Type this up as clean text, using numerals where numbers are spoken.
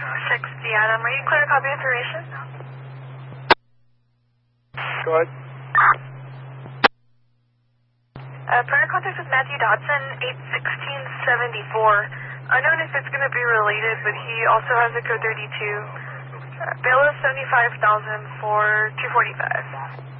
60 Adam, are you clear to copy information? Go ahead. Prior contact with Matthew Dodson, 81674. Unknown if it's going to be related, but he also has a code 32. Bail is $75,000 for 245.